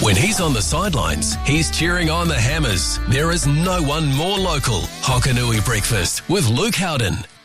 When he's on the sidelines, he's cheering on the Hammers. There is no one more local. Hokanui Breakfast with Luke Howden.